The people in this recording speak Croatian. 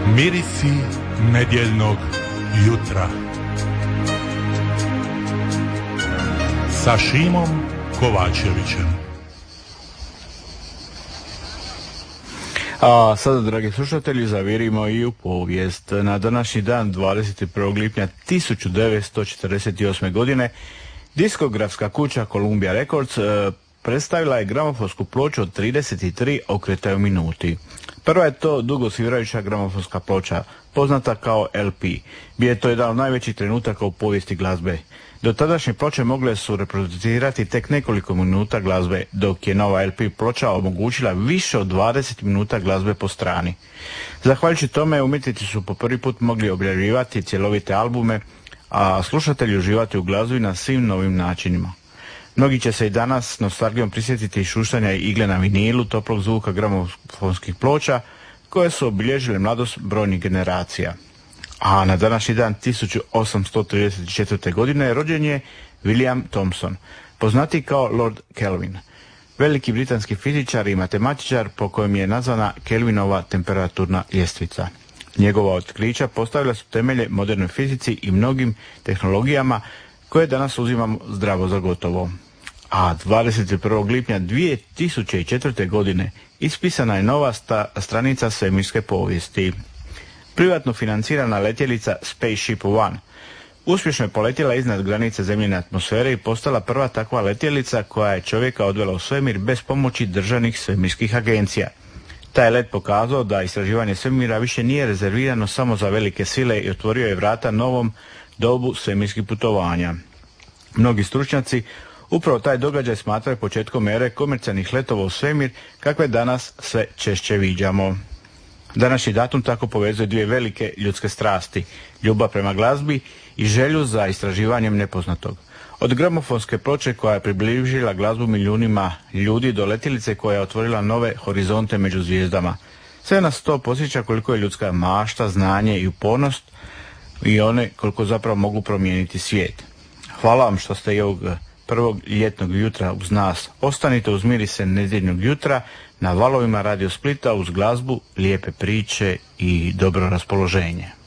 Mirisi nedjeljnog jutra sa Šimom Kovačevićem. A sada, dragi slušatelji, zavirimo i u povijest. Na današnji dan, 21. lipnja 1948. godine, diskografska kuća Columbia Records predstavila je gramofonsku ploču od 33 okretaja u minuti. Prva je to dugosvirajuća gramofonska ploča, poznata kao LP. Bio je to jedan od najvećih trenutaka u povijesti glazbe. Do tadašnje ploče mogle su reproducirati tek nekoliko minuta glazbe, dok je nova LP ploča omogućila više od 20 minuta glazbe po strani. Zahvaljujući tome, umjetnici su po prvi put mogli objavljivati cjelovite albume, a slušatelji uživati u glazbi na svim novim načinima. Mnogi će se i danas s nostalgijom prisjetiti šuštanja i igle na vinilu, toplog zvuka gramofonskih ploča, koje su obilježile mladost brojnih generacija. A na današnji dan 1834. godine rođen je William Thomson, poznati kao Lord Kelvin, veliki britanski fizičar i matematičar po kojem je nazvana Kelvinova temperaturna ljestvica. Njegova otkrića postavila su temelje modernoj fizici i mnogim tehnologijama koje danas uzimamo zdravo za gotovo. A 21. lipnja 2004. godine ispisana je nova stranica svemirske povijesti. Privatno financirana letjelica Spaceship One uspješno je poletjela iznad granice zemljine atmosfere i postala prva takva letjelica koja je čovjeka odvela u svemir bez pomoći državnih svemirskih agencija. Taj let pokazao da istraživanje svemira više nije rezervirano samo za velike sile i otvorio je vrata novom dobu svemirskih putovanja. Mnogi stručnjaci upravo taj događaj smatraju početkom ere komercijalnih letova u svemir kakve danas sve češće viđamo. Današnji datum tako povezuje dvije velike ljudske strasti, ljubav prema glazbi i želju za istraživanjem nepoznatog. Od gramofonske ploče koja je približila glazbu milijunima ljudi do letjelice koja je otvorila nove horizonte među zvijezdama. Sve nas to posjeća koliko je ljudska mašta, znanje i upornost i one koliko zapravo mogu promijeniti svijet. Hvala vam što ste i ovog prvog ljetnog jutra uz nas. Ostanite uz mirise nedjeljnog jutra na valovima Radio Splita uz glazbu, lijepe priče i dobro raspoloženje.